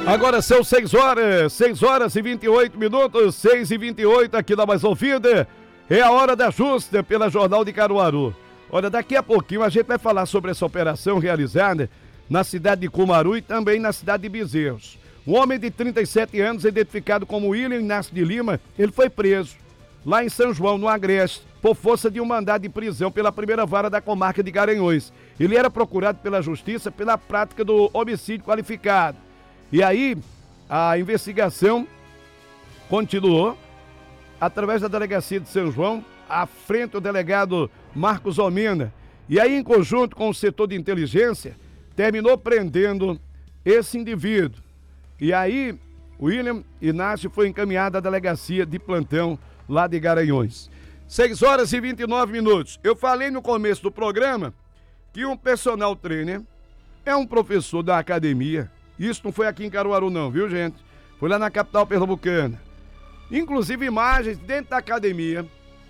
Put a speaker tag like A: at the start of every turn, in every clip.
A: Agora são 6 horas e 28 minutos, 6h28 aqui na Mais Ouvida. É a hora da justa pela Jornal de Caruaru. Olha, daqui a pouquinho a gente vai falar sobre essa operação realizada na cidade de Cumaru e também na cidade de Bezerros. Um homem de 37 anos, identificado como William Inácio de Lima, ele foi preso lá em São João, no Agreste, por força de um mandado de prisão pela primeira vara da comarca de Garanhuns. Ele era procurado pela justiça pela prática do homicídio qualificado. E aí, a investigação continuou através da delegacia de São João, à frente do delegado Marcos Omina. E aí, em conjunto com o setor de inteligência, terminou prendendo esse indivíduo. E aí, o William Inácio foi encaminhado à delegacia de plantão lá de Garanhuns. 6 horas e 29 minutos. Eu falei no começo do programa que um personal trainer é um professor da academia. Isso não foi aqui em Caruaru não, viu, gente? Foi lá na capital pernambucana. Inclusive imagens dentro da academia.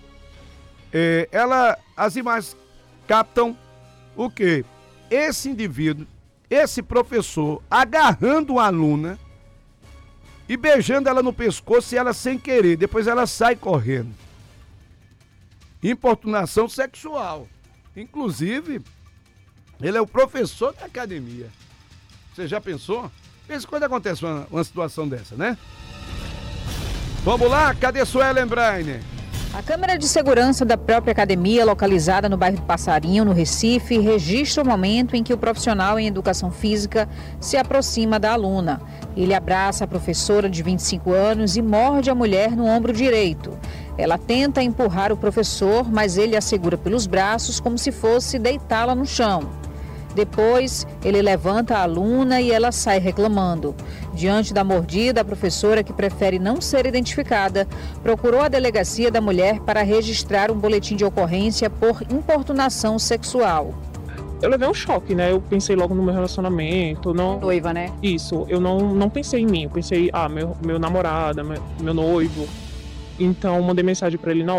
A: As imagens captam o quê? Esse indivíduo, esse professor, agarrando uma aluna e beijando ela no pescoço e ela sem querer. Depois ela sai correndo. Importunação sexual. Inclusive, ele é o professor da academia. Você já pensou? Pensa quando acontece uma situação dessa, né? Vamos lá, cadê Suelen Brainer?
B: A câmera de segurança da própria academia, localizada no bairro do Passarinho, no Recife, registra o momento em que o profissional em educação física se aproxima da aluna. Ele abraça a professora de 25 anos e morde a mulher no ombro direito. Ela tenta empurrar o professor, mas ele a segura pelos braços como se fosse deitá-la no chão. Depois, ele levanta a aluna e ela sai reclamando. Diante da mordida, a professora, que prefere não ser identificada, procurou a delegacia da mulher para registrar um boletim de ocorrência por importunação sexual.
C: Eu levei um choque, né? Eu pensei logo no meu relacionamento. Não...
B: Noiva, né?
C: Isso, eu não pensei em mim. Eu pensei, meu namorado, meu noivo. Então, mandei mensagem para ele na